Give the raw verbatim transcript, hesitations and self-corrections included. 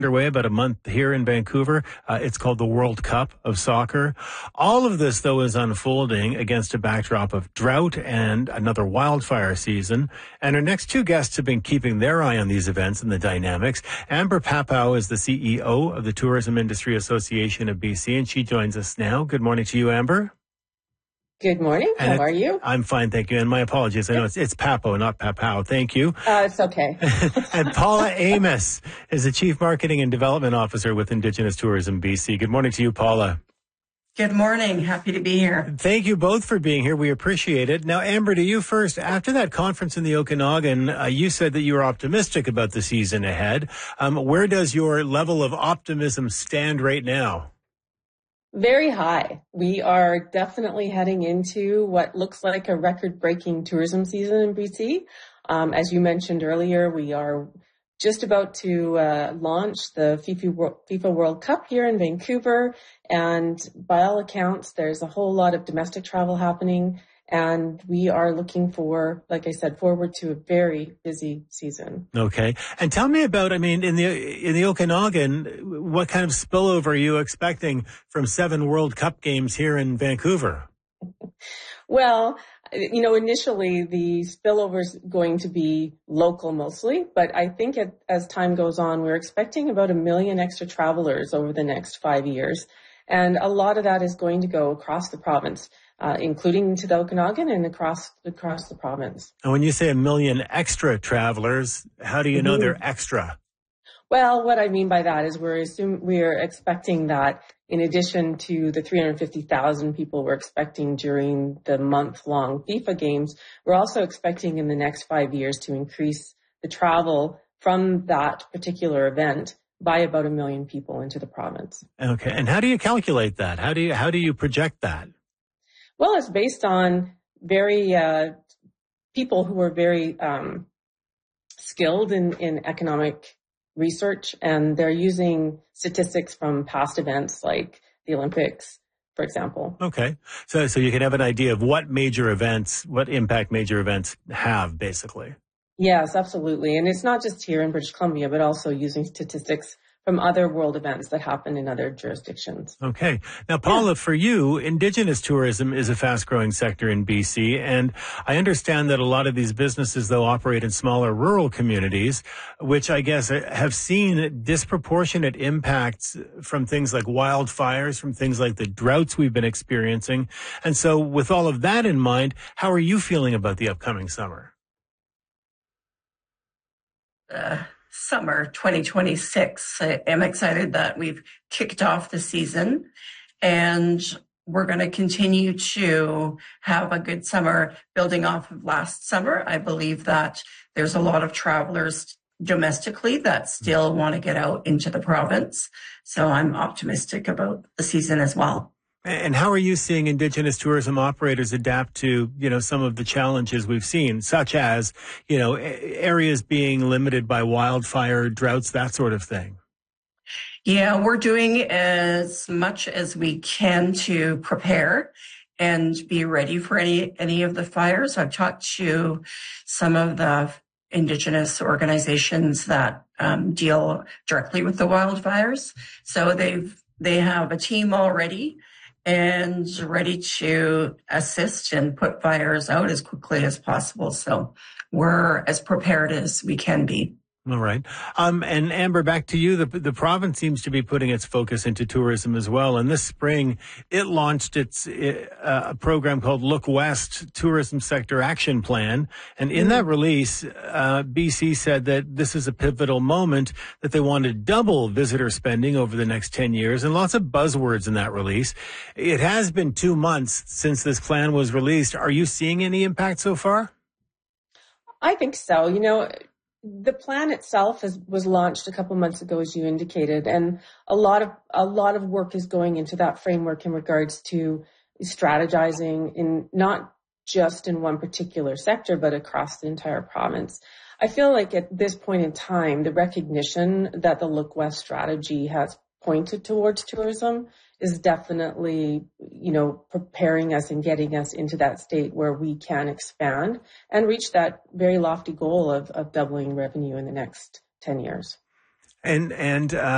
underway about a month here in Vancouver. Uh, it's called the World Cup of Soccer. All of this, though, is unfolding against a backdrop of drought and another wildfire season. And our next two guests have been keeping their eye on these events and the dynamics. Amber Pappoe is the C E O of the Tourism Industry Association of B C, and she joins us now. Good morning to you, Amber. Good morning. And How it, are you? I'm fine, thank you. And my apologies. I know it's, it's Pappoe, not Pappoe. Thank you. Uh, it's okay. And Paula Amos is the Chief Marketing and Development Officer with Indigenous Tourism B C. Good morning to you, Paula. Good morning. Happy to be here. Thank you both for being here. We appreciate it. Now, Amber, to you first. After that conference in the Okanagan, uh, you said that you were optimistic about the season ahead. Um, where does your level of optimism stand right now? Very high. We are definitely heading into what looks like a record-breaking tourism season in B C. Um, as you mentioned earlier, we are just about to uh, launch the FIFA World Cup here in Vancouver. And by all accounts, there's a whole lot of domestic travel happening. And we are looking for, like I said, forward to a very busy season. Okay. And tell me about, I mean, in the in the Okanagan, what kind of spillover are you expecting from seven World Cup games here in Vancouver? Well, you know, initially the spillover is going to be local mostly, but I think it, as time goes on, we're expecting about a million extra travelers over the next five years. And a lot of that is going to go across the province. Uh, including to the Okanagan and across across the province. And when you say a million extra travelers, how do you know mm-hmm. they're extra? Well, what I mean by that is we're assume we're expecting that in addition to the three hundred fifty thousand people we're expecting during the month-long FIFA games, we're also expecting in the next five years to increase the travel from that particular event by about a million people into the province. Okay, and how do you calculate that? How do you how do you project that? Well, it's based on very uh, people who are very um, skilled in, in economic research, and they're using statistics from past events like the Olympics, for example. Okay. So, so you can have an idea of what major events, what impact major events have, basically. Yes, absolutely. And it's not just here in British Columbia, but also using statistics from other world events that happen in other jurisdictions. Okay. Now, Paula, yeah. for you, Indigenous tourism is a fast-growing sector in B C, and I understand that a lot of these businesses, though, operate in smaller rural communities, which I guess have seen disproportionate impacts from things like wildfires, from things like the droughts we've been experiencing. And so with all of that in mind, how are you feeling about the upcoming summer? Uh. Summer twenty twenty-six. I am excited that we've kicked off the season and we're going to continue to have a good summer building off of last summer. I believe that there's a lot of travelers domestically that still want to get out into the province. So I'm optimistic about the season as well. And how are you seeing Indigenous tourism operators adapt to, you know, some of the challenges we've seen, such as, you know, areas being limited by wildfire, droughts, that sort of thing? Yeah, we're doing as much as we can to prepare and be ready for any, any of the fires. I've talked to some of the Indigenous organizations that um, deal directly with the wildfires. So they've, they have a team already and ready to assist and put fires out as quickly as possible. So we're as prepared as we can be. All right. Um, and Amber, back to you. The, the province seems to be putting its focus into tourism as well. And this spring, it launched its uh, a program called Look West Tourism Sector Action Plan. And in that release, uh, B C said that this is a pivotal moment, that they want to double visitor spending over the next ten years, and lots of buzzwords in that release. It has been two months since this plan was released. Are you seeing any impact so far? I think so. You know, the plan itself is, was launched a couple months ago, as you indicated, and a lot of a lot of work is going into that framework in regards to strategizing in not just in one particular sector, but across the entire province. I feel like at this point in time, the recognition that the Look West strategy has pointed towards tourism is definitely, you know, preparing us and getting us into that state where we can expand and reach that very lofty goal of, of doubling revenue in the next ten years. And, and, uh,